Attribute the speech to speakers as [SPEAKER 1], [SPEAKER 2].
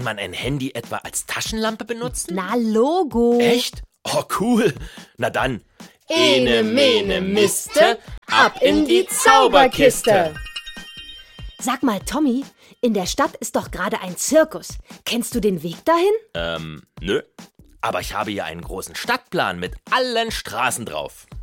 [SPEAKER 1] man ein Handy etwa als Taschenlampe benutzen?
[SPEAKER 2] Na, Logo.
[SPEAKER 1] Echt? Oh, cool. Na dann.
[SPEAKER 2] Ene, mene, miste, ab in die Zauberkiste. Sag mal, Tommy, in der Stadt ist doch gerade ein Zirkus. Kennst du den Weg dahin?
[SPEAKER 1] Nö. Aber ich habe hier einen großen Stadtplan mit allen Straßen drauf.